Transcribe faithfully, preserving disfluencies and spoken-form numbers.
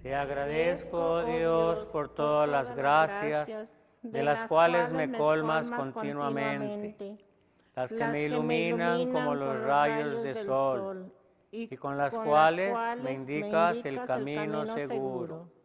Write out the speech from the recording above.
Te agradezco, oh Dios, por todas las gracias de las cuales me colmas continuamente, las que me iluminan como los rayos de sol y con las cuales me indicas el camino seguro.